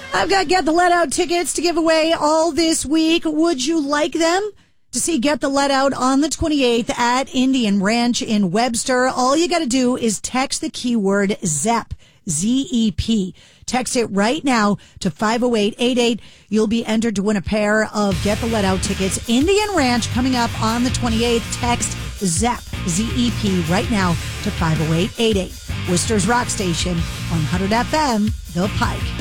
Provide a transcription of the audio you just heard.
I've got Get the Let Out tickets to give away all this week. Would you like them? To see Get the Let Out on the 28th at Indian Ranch in Webster, all you got to do is text the keyword ZEP, Z-E-P. Text it right now to 50888. You'll be entered to win a pair of Get the Let Out tickets. Indian Ranch coming up on the 28th. Text ZEP, Z-E-P, right now to 50888. Worcester's Rock Station, 100 FM, The Pike.